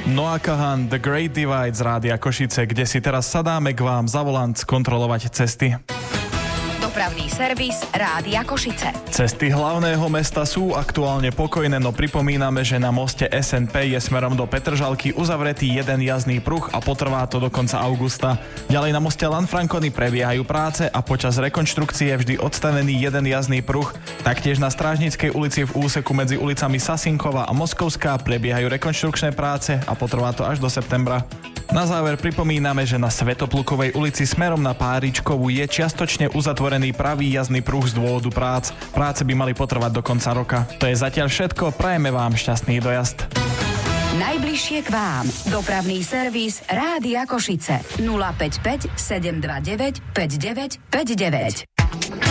Noah Kahan, The Great Divide z Rádia Košice, kde si teraz sadáme k vám za volant skontrolovať cesty. Dopravný servis Rádia Košice. Cesty hlavného mesta sú aktuálne pokojné, no pripomíname, že na moste SNP je smerom do Petržalky uzavretý jeden jazdný pruh a potrvá to do konca augusta. Ďalej na moste Lanfranconi prebiehajú práce a počas rekonštrukcie je vždy odstavený jeden jazdný pruh. Taktiež na Strážnickej ulici v úseku medzi ulicami Sasinkova a Moskovská prebiehajú rekonštrukčné práce a potrvá to až do septembra. Na záver pripomíname, že na Svätoplukovej ulici smerom na Páričkovú je čiastočne uzatvorený pravý jazdný pruh z dôvodu prác. Práce by mali potrvať do konca roka. To je zatiaľ všetko, prajeme vám šťastný dojazd. Najbližšie k vám. Dopravný servis Rádia Košice 055 729 5959.